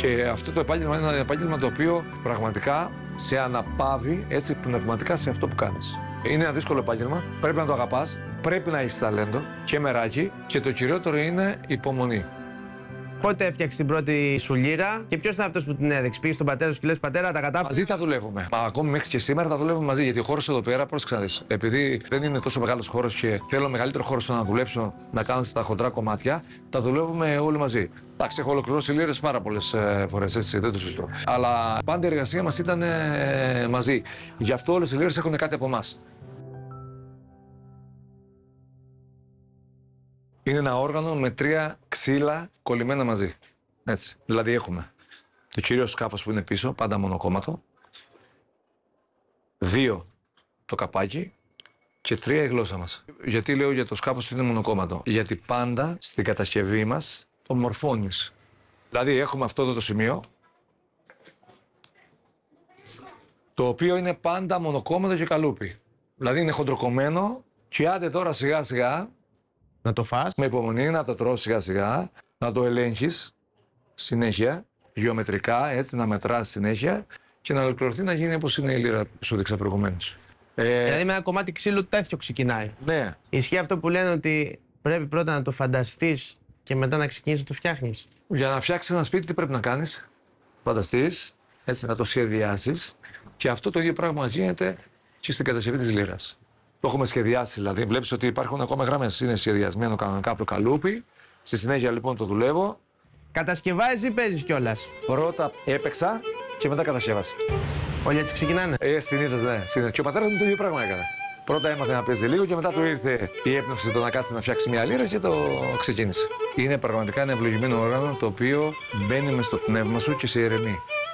Και αυτό το επάγγελμα είναι ένα επάγγελμα το οποίο πραγματικά σε αναπαύει έτσι πνευματικά σε αυτό που κάνεις. Είναι ένα δύσκολο επάγγελμα, πρέπει να το αγαπάς, πρέπει να έχεις ταλέντο και μεράκι και το κυριότερο είναι υπομονή. Πότε έφτιαξε την πρώτη σου λύρα και ποιος ήταν αυτός που την έδειξε? Πήγες στον πατέρα σου και λες πατέρα, τα κατάφερα? Μαζί θα δουλεύουμε. Μα ακόμη μέχρι και σήμερα θα δουλεύουμε μαζί. Γιατί ο χώρος εδώ πέρα, πρόσεξε να δεις, επειδή δεν είναι τόσο μεγάλος χώρος και θέλω μεγαλύτερο χώρο στο να δουλέψω, να κάνω τα χοντρά κομμάτια, τα δουλεύουμε όλοι μαζί. Εντάξει, έχω ολοκληρώσει λύρες πάρα πολλές φορές, έτσι, δεν το συζητώ. Αλλά πάντα η εργασία μας ήταν μαζί. Γι' αυτό όλες οι λύρες έχουν κάτι από εμάς. Είναι ένα όργανο με 3 ξύλα κολλημένα μαζί. Έτσι. Δηλαδή έχουμε το κυρίως σκάφος που είναι πίσω, πάντα μονοκόμματο. 2 το καπάκι και 3 η γλώσσα μας. Γιατί λέω για το σκάφος που είναι μονοκόμματο? Γιατί πάντα στην κατασκευή μας το μορφώνεις. Δηλαδή έχουμε αυτό εδώ το σημείο, το οποίο είναι πάντα μονοκόμματο και καλούπι. Δηλαδή είναι χοντροκομμένο και άντε τώρα σιγά σιγά Να το φας. με υπομονή να το τρως σιγά σιγά, να το ελέγχεις συνέχεια, γεωμετρικά, έτσι να μετράς συνέχεια και να ολοκληρωθεί να γίνει όπως είναι η λύρα που σου δείξα προηγουμένως. Δηλαδή με ένα κομμάτι ξύλου τέτοιο ξεκινάει. Ναι. Ισχύει αυτό που λένε ότι πρέπει πρώτα να το φανταστείς και μετά να ξεκινήσεις να το φτιάχνεις? Για να φτιάξεις ένα σπίτι τι πρέπει να κάνεις? Φανταστείς, έτσι να το σχεδιάσεις και αυτό το ίδιο πράγμα γίνεται και στην κατασκευή της λύρας. Το έχουμε σχεδιάσει, δηλαδή βλέπεις ότι υπάρχουν ακόμα γραμμές, είναι σχεδιασμένο κανονικά από το καλούπι. Στη συνέχεια λοιπόν το δουλεύω. Κατασκευάζεις ή παίζεις κιόλας? Πρώτα έπαιξα και μετά κατασκεύασα. Όλοι έτσι ξεκινάνε. Συνήθως, ναι. Συνήθως. Και ο πατέρας μου το ίδιο πράγμα έκανε. Πρώτα έμαθε να παίζει λίγο και μετά του ήρθε η έμπνευση το να κάτσει να φτιάξει μια λύρα και το ξεκίνησε. Είναι πραγματικά ένα ευλογημένο όργανο το οποίο μπαίνει μες στο πνεύμα σου και σε ηρεμεί.